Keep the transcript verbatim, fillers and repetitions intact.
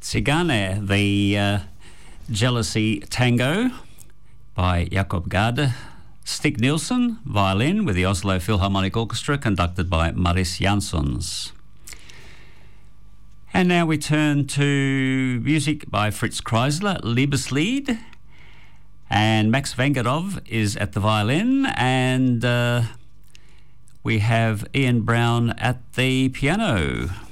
Zigane, the uh, Jealousy Tango by Jakob Gade. Stig Nielsen, violin with the Oslo Philharmonic Orchestra, conducted by Maris Jansons. And now we turn to music by Fritz Kreisler, Liebeslied. And Max Vangerov is at the violin, and uh, we have Ian Brown at the piano.